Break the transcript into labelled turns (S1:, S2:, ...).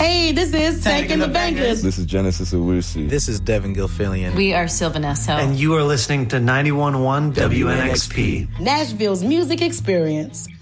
S1: Hey, this is Taking the Bangers.
S2: This is Genesis Owusu.
S3: This is Devin Gilfillian.
S4: We are Sylvanesso.
S5: And you are listening to 91.1 WNXP.
S1: Nashville's music experience.